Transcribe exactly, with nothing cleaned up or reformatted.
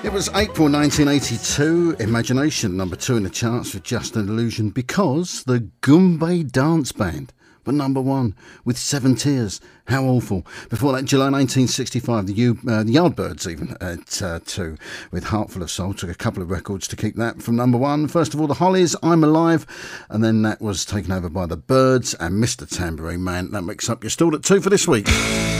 It was April nineteen eighty-two, Imagination, number two in the charts with Just an Illusion, because the Goombay Dance Band were number one with Seven Tears. How awful. Before that, July nineteen sixty-five, the, U, uh, the Yardbirds even at uh, two with Heartful of Soul. Took a couple of records to keep that from number one. First of all, the Hollies, I'm Alive, and then that was taken over by the Byrds and Mister Tambourine Man. That makes up your stall at two for this week.